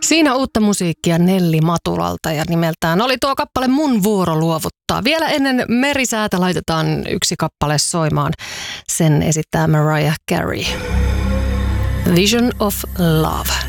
Siinä uutta musiikkia Nelli Matulalta ja nimeltään oli tuo kappale Mun vuoro luovuttaa. Vielä ennen Merisäätä laitetaan yksi kappale soimaan. Sen esittää Mariah Carey. Vision of Love.